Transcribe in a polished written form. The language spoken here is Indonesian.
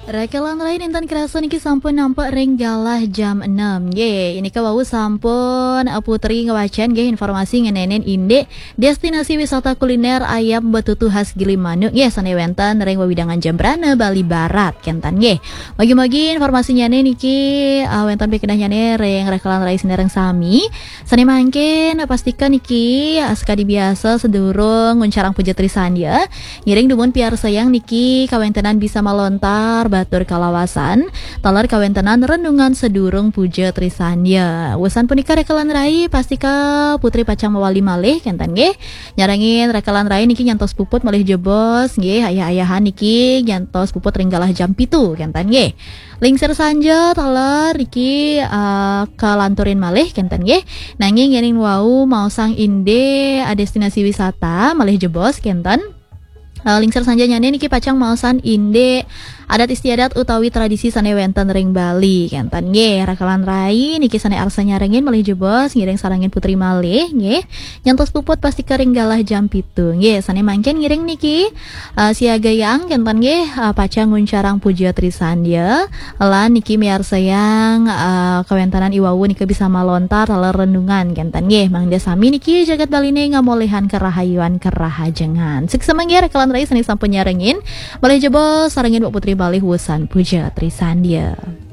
Rekalan lain intan kerasa niki sampun nampak ring galah jam 6. Ini ka wau sampun putri ngawacan informasi ngenenen inde destinasi wisata kuliner ayam betutu khas Gilimanuk sane wenten ring wewidangan Jembrana Bali Barat kentan Bagi-bagi informasinya niki wenten pikenahnya ring rekalan rai sinereng sami. Sane mangkin pastikan niki sekadi biasa sedurung nguncarang pujatri sandya. Ngiring dumun piar sayang niki kawentenan bisa malontar batur kalawasan talar kawentenan renungan sedurung puja trisandya wesan punika rekalan rai pastika putri pacang mawali malih kenten nyarangin rekalan rai niki nyantos puput malih jebos ayah-ayahan niki nyantos puput ringgalah jam pitu kenten lingsir sanja talar niki kalanturin malih kenten nanging ngening wau mau sang inde destinasi wisata malih jebos kenten lingsir sanjanya niki pacang mausan inde adat istiadat utawi tradisi sane wenten ring Bali kenten rakalan rai niki sane arsa nyarengin malih jebos ngiring sarangin putri malih nyantos puput pasti kering galah jam pitu sane mangken ngiring niki siaga yang kenten pacang nguncarang puja trisandya lan niki miar sayang kawentanan iwawu niki bisa malontar talar renungan kenten mangda sami niki jagat baline ngamolehan kerahayuan kerahajengan siksemang rakalan rai sane sampun nyarengin malih jebos sarangin Putri Bali Wusan Puja Trisandya.